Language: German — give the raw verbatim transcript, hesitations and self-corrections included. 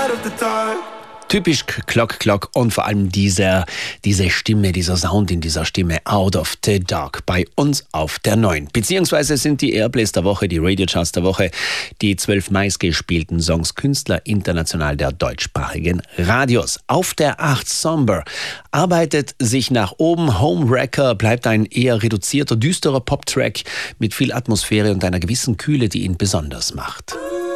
Typisch Clock Clock und vor allem dieser, diese Stimme, dieser Sound in dieser Stimme, Out of the Dark, bei uns auf der neun. Beziehungsweise sind die Airplays der Woche, die Radiocharts der Woche, die zwölf meistgespielten Songs Künstler international der deutschsprachigen Radios. Auf der acht Somber arbeitet sich nach oben. Homewrecker bleibt ein eher reduzierter, düsterer Pop-Track mit viel Atmosphäre und einer gewissen Kühle, die ihn besonders macht.